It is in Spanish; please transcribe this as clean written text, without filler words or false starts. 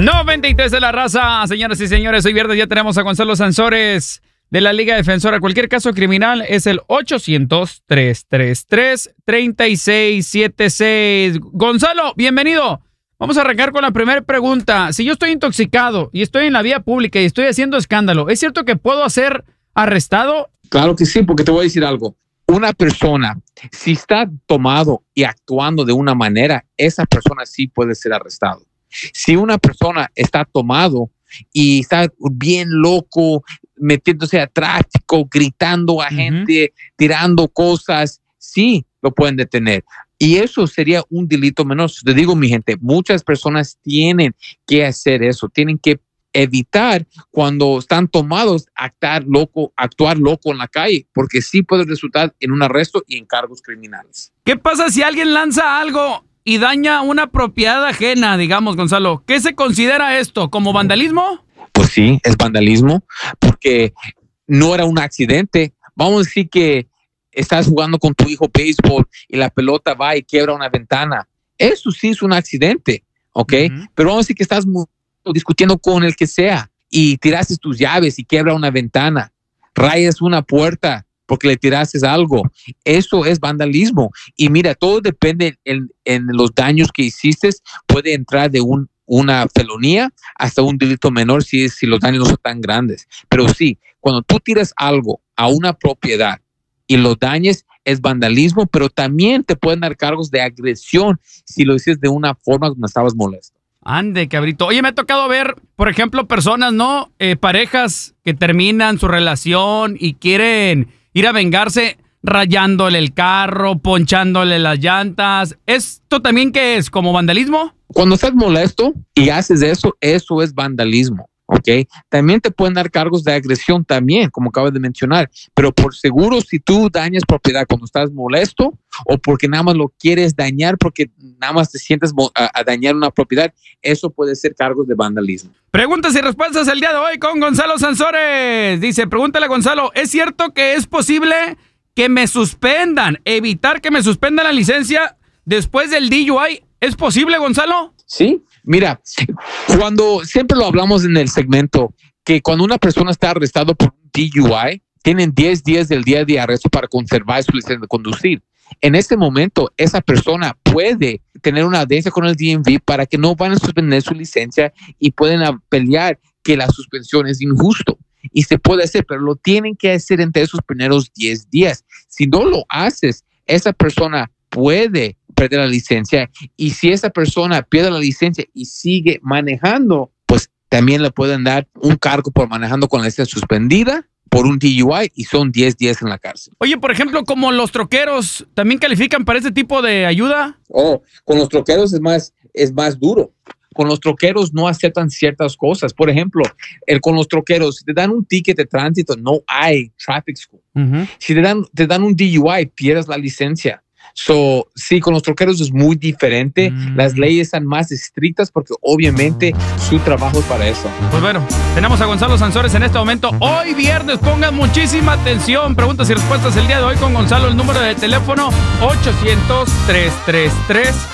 93 de la raza, señoras y señores. Hoy viernes ya tenemos a Gonzalo Sansores de la Liga Defensora. Cualquier caso criminal es el 800-333-3676. Gonzalo, bienvenido. Vamos a arrancar con la primera pregunta. Si yo estoy intoxicado y estoy en la vía pública y estoy haciendo escándalo, ¿es cierto que puedo ser arrestado? Claro que sí, porque te voy a decir algo. Una persona, si está tomado y actuando de una manera, esa persona sí puede ser arrestado. Si una persona está tomado y está bien loco, metiéndose a tráfico, gritando a gente, tirando cosas, sí lo pueden detener. Y eso sería un delito menor. Te digo, mi gente, muchas personas tienen que hacer eso, tienen que evitar cuando están tomados actuar loco en la calle, porque sí puede resultar en un arresto y en cargos criminales. ¿Qué pasa si alguien lanza algo y daña una propiedad ajena, digamos, Gonzalo? ¿Qué se considera esto? ¿Como vandalismo? Pues sí, es vandalismo, porque no era un accidente. Vamos a decir que estás jugando con tu hijo béisbol y la pelota va y quiebra una ventana. Eso sí es un accidente, ¿ok? Pero vamos a decir que estás discutiendo con el que sea y tiraste tus llaves y quiebra una ventana, rayas una puerta porque le tiraste algo. Eso es vandalismo. Y mira, todo depende en los daños que hiciste. Puede entrar de una felonía hasta un delito menor si los daños no son tan grandes. Pero sí, cuando tú tiras algo a una propiedad y lo dañes, es vandalismo, pero también te pueden dar cargos de agresión si lo hiciste de una forma donde estabas molesto. Ande, cabrito. Oye, me ha tocado ver, por ejemplo, personas, ¿no? Parejas que terminan su relación y quieren ir a vengarse rayándole el carro, ponchándole las llantas. ¿Esto también qué es? ¿Como vandalismo? Cuando estás molesto y haces eso, eso es vandalismo, ¿ok? También te pueden dar cargos de agresión también, como acabas de mencionar. Pero por seguro, si tú dañas propiedad cuando estás molesto o porque nada más lo quieres dañar porque nada más te sientes a dañar una propiedad, eso puede ser cargos de vandalismo. Preguntas y respuestas el día de hoy con Gonzalo Sansores. Dice, pregúntale a Gonzalo, ¿es cierto que es posible que me suspendan, evitar que me suspendan la licencia después del DUI? ¿Es posible, Gonzalo? Sí, mira, cuando siempre lo hablamos en el segmento, que cuando una persona está arrestado por un DUI, tienen 10 días del día de arresto para conservar su licencia de conducir. En este momento, esa persona puede tener una audiencia con el DMV para que no van a suspender su licencia y pueden pelear que la suspensión es injusto. Y se puede hacer, pero lo tienen que hacer entre esos primeros 10 días. Si no lo haces, esa persona puede perder la licencia. Y si esa persona pierde la licencia y sigue manejando, pues también le pueden dar un cargo por manejando con la licencia suspendida por un DUI y son 10 días en la cárcel. Oye, por ejemplo, como los troqueros, ¿también califican para este tipo de ayuda? Oh, con los troqueros es más duro. Con los troqueros no aceptan ciertas cosas. Por ejemplo, con los troqueros, si te dan un ticket de tránsito, no hay traffic school. Si te dan un DUI, pierdes la licencia. Sí, con los troqueros es muy diferente. Las leyes están más estrictas porque obviamente su trabajo es para eso. Pues bueno, tenemos a Gonzalo Sansores en este momento. Hoy viernes, pongan muchísima atención. Preguntas y respuestas el día de hoy con Gonzalo. El número de teléfono 800-333